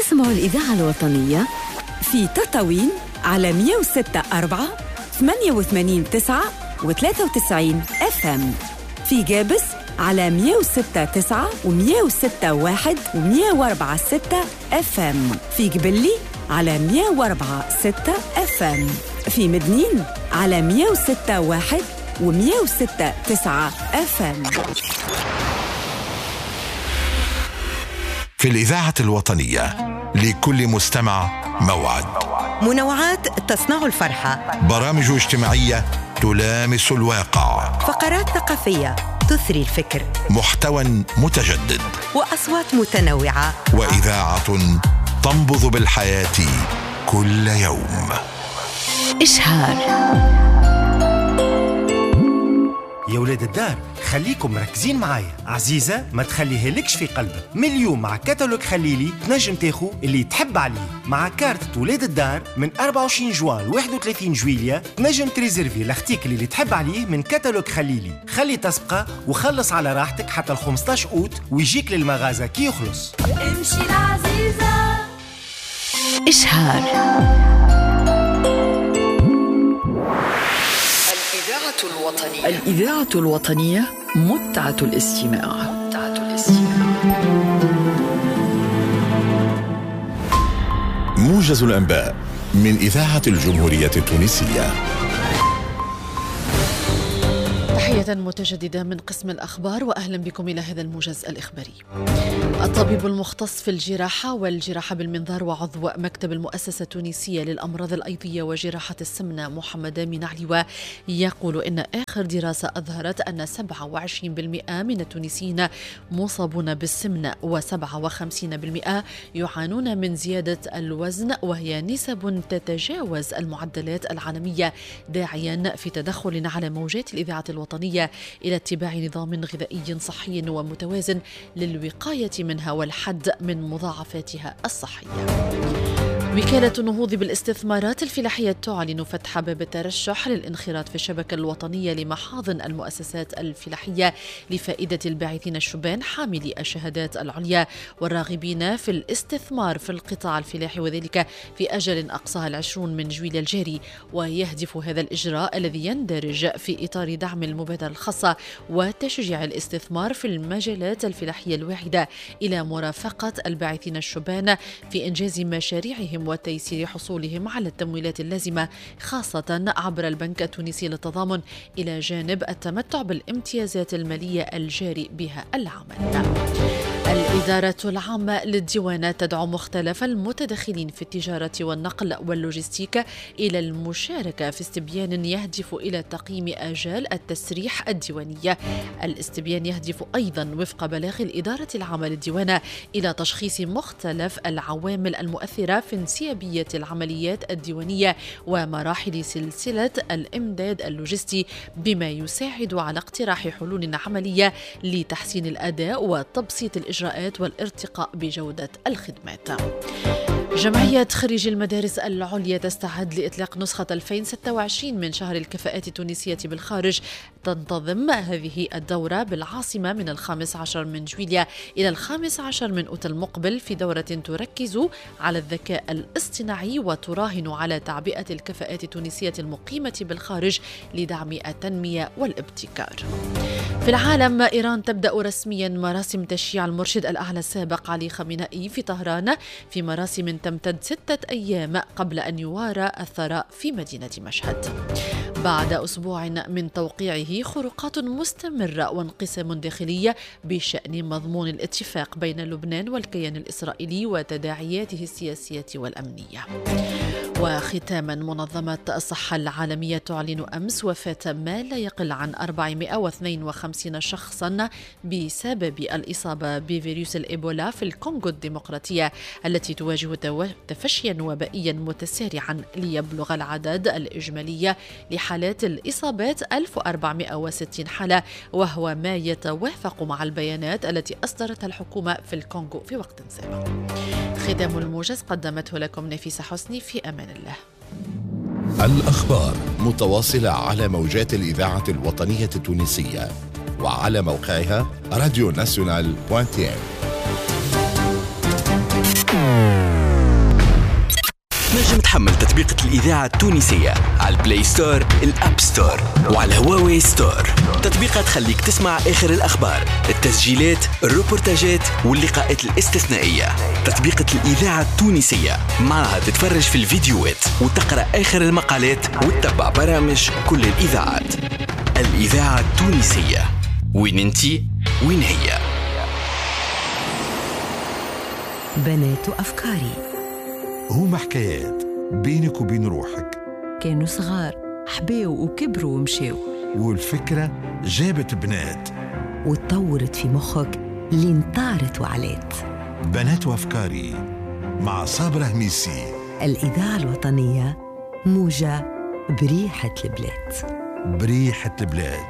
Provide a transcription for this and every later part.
تسمعوا الإذاعة الوطنية في تطاوين على 106.4 88.9 و93 FM، في جابس على 106.9 و106.1 و104.6 FM، في جبلي على 104.6 FM، في مدنين على 106.1 و106.9 FM. في الإذاعة الوطنية لكل مستمع موعد، منوعات تصنع الفرحة، برامج اجتماعية تلامس الواقع، فقرات ثقافية تثري الفكر، محتوى متجدد، وأصوات متنوعة، وإذاعة تنبض بالحياة كل يوم. إشهار. يا ولاد الدار، خليكم مركزين معايا. عزيزة ما تخليها لكش في قلبك. من اليوم مع كتالوج خليلي تنجم تاخو اللي تحب عليه. مع كارت ولاد الدار من 24 جوان ل 31 جويلية تنجم تريزيرفي لاختيك اللي تحب عليه من كتالوج خليلي. خلي تسبقه وخلص على راحتك حتى ال 15 أوت ويجيك للمغازة كي يخلص. امشي العزيزة. إشهار. الإذاعة الوطنية متعة الاستماع. موجز الأنباء من إذاعة الجمهورية التونسية. تحية متجددة من قسم الأخبار، وأهلا بكم إلى هذا الموجز الإخباري. الطبيب المختص في الجراحة والجراحة بالمنظار وعضو مكتب المؤسسة التونسية للأمراض الأيضية وجراحة السمنة محمد أمين علوة يقول إن آخر دراسة أظهرت أن 27% من التونسيين مصابون بالسمنة و57% يعانون من زيادة الوزن، وهي نسب تتجاوز المعدلات العالمية، داعيا في تدخل على موجات الإذاعة الوطنية إلى اتباع نظام غذائي صحي ومتوازن للوقاية منها والحد من مضاعفاتها الصحية. وكالة النهوض بالاستثمارات الفلاحية تعلن فتح باب الترشح للانخراط في الشبكة الوطنية لمحاضن المؤسسات الفلاحية لفائدة الباعثين الشبان حاملي الشهادات العليا والراغبين في الاستثمار في القطاع الفلاحي، وذلك في أجل أقصاها 20 من جويلية الجاري. ويهدف هذا الإجراء الذي يندرج في إطار دعم المبادرة الخاصة وتشجيع الاستثمار في المجالات الفلاحية الواحدة إلى مرافقة الباعثين الشبان في إنجاز مشاريعهم وتيسير حصولهم على التمويلات اللازمة، خاصة عبر البنك التونسي للتضامن، إلى جانب التمتع بالامتيازات المالية الجاري بها العمل. الإدارة العامة للديوانات تدعو مختلف المتدخلين في التجارة والنقل واللوجستيك إلى المشاركة في استبيان يهدف إلى تقييم آجال التسريح الديوانية. الاستبيان يهدف أيضا وفق بلاغ الإدارة العامة للديوانة إلى تشخيص مختلف العوامل المؤثرة في انسيابية العمليات الديوانية ومراحل سلسلة الإمداد اللوجستي، بما يساعد على اقتراح حلول عملية لتحسين الأداء وتبسيط الإجراءات والارتقاء بجودة الخدمات. جمعية خريجي المدارس العليا تستعد لإطلاق نسخة 2026 من شهر الكفاءات التونسية بالخارج. تنتظم هذه الدورة بالعاصمة من 15 من جويلية إلى 15 من أوت المقبل، في دورة تركز على الذكاء الاصطناعي وتراهن على تعبئة الكفاءات التونسية المقيمة بالخارج لدعم التنمية والابتكار. في العالم، إيران تبدأ رسميا مراسم تشييع المرشد الأعلى السابق علي خامنئي في طهران، في مراسم تمتد 6 أيام قبل أن يوارى الثراء في مدينة مشهد. بعد أسبوع من توقيعه، خروقات مستمرة وانقسام داخلي بشأن مضمون الاتفاق بين لبنان والكيان الإسرائيلي وتداعياته السياسية والأمنية. وختاما، منظمة الصحة العالمية تعلن أمس وفاة ما لا يقل عن 452 شخصا بسبب الإصابة بفيروس الإيبولا في الكونغو الديمقراطية، التي تواجه تفشيا وبائيا متسارعا، ليبلغ العدد الإجمالي لحالات الإصابات 1460 حالة، وهو ما يتوافق مع البيانات التي أصدرتها الحكومة في الكونغو في وقت سابق. ختام الموجز قدمته لكم نفيسة حسني، في أمان الله. الأخبار متواصلة على موجات الإذاعة الوطنية التونسية وعلى موقعها radionational.tn. الإذاعة التونسية على البلاي ستور، الأب ستور، وعلى هواوي ستور. تطبيقات تخليك تسمع آخر الأخبار، التسجيلات، الروبورتاجات واللقاءات الاستثنائية. تطبيقة الإذاعة التونسية، معها تتفرج في الفيديوهات وتقرأ آخر المقالات وتتبع برامج كل الإذاعات. الإذاعة التونسية، وين انتي وين هي. بنات أفكاري. هما حكايات بينك وبين روحك، كانوا صغار حباو وكبروا ومشاو، والفكرة جابت بنات وتطورت في مخك لين طارت وعلات. بنات وأفكاري مع صابرة هميسي. الإذاعة الوطنية، موجة بريحة البلاد. بريحة البلاد.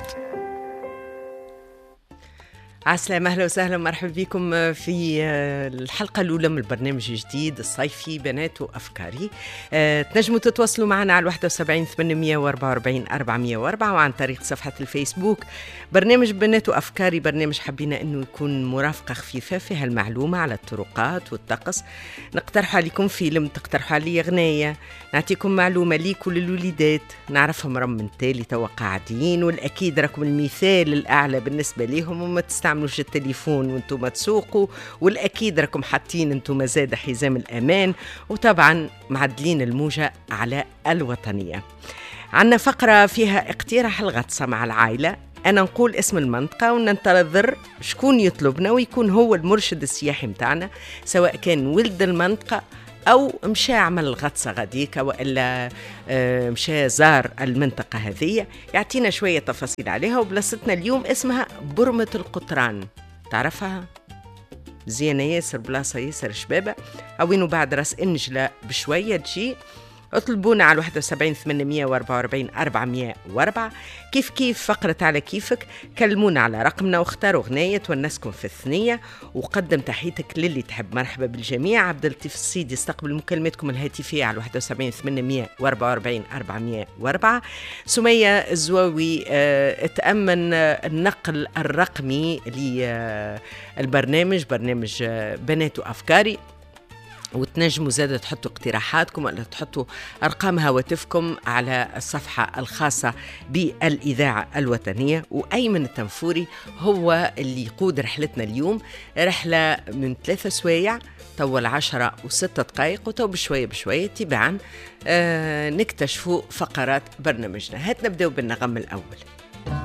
عسلامة، أهلا وسهلا ومرحبا بكم في الحلقة الأولى من البرنامج الجديد الصيفي بنات وأفكاري. تنجموا تتواصلوا معنا على 71 844 404 وعن طريق صفحة الفيسبوك. برنامج بنات وأفكاري برنامج حبينا أنه يكون مرافقة خفيفة فيها المعلومة على الطرقات والطقس. نقترح عليكم فيلم، تقترحوا علي غناية، نعطيكم معلومة ليك وللوليدات نعرفهم رم من تالي توا قاعدين، والأكيد راكم المثال الأعلى بالنسبة ليهم وما تعملوش التليفون وانتم تسوقوا، والأكيد راكم حاطين انتم زاد حزام الأمان، وطبعا معدلين الموجة على الوطنية. عنا فقرة فيها اقتراح الغطسة مع العائلة. أنا نقول اسم المنطقة وننتظر شكون يطلبنا ويكون هو المرشد السياحي متاعنا، سواء كان ولد المنطقة أو مشى عمل الغطسة غاديك وإلا مشى زار المنطقة هذه، يعطينا شوية تفاصيل عليها. وبلاصتنا اليوم اسمها برمة القطران، تعرفها؟ زينة ياسر، بلاصة ياسر شبابة، أوينو بعد راس إنجلة بشوية تجي. اطلبونا على 71 844 404. كيف فقرة على كيفك، كلمونا على رقمنا واختاروا غناية تونسكم في الثنية، وقدم تحيتك للي تحب. مرحبا بالجميع. عبد اللطيف الصيدي يستقبل مكالمتكم الهاتفية على 71 844 404. سمية الزواوي اتأمن النقل الرقمي للبرنامج، برنامج بنات وأفكاري، وتنجموا زادة تحطوا اقتراحاتكم ولا تحطوا أرقام هواتفكم على الصفحة الخاصة بالإذاعة الوطنية. وأيمن التنفوري هو اللي يقود رحلتنا اليوم، رحلة من 3 سوايع طول 10 و6 دقائق، وتو بشوية تباعا نكتشفوا فقرات برنامجنا. هات نبدأ بالنغم الأول.